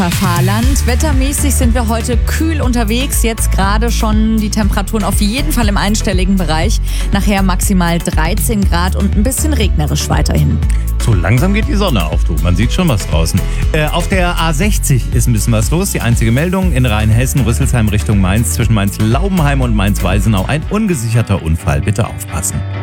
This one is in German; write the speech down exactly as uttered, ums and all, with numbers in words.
Fahrland. Wettermäßig sind wir heute kühl unterwegs. Jetzt gerade schon die Temperaturen auf jeden Fall im einstelligen Bereich. Nachher maximal dreizehn Grad und ein bisschen regnerisch weiterhin. So langsam geht die Sonne auf, du. Man sieht schon was draußen. Äh, auf der A sechzig ist ein bisschen was los. Die einzige Meldung in Rheinhessen, Rüsselsheim Richtung Mainz, zwischen Mainz-Laubenheim und Mainz-Weisenau. Ein ungesicherter Unfall. Bitte aufpassen.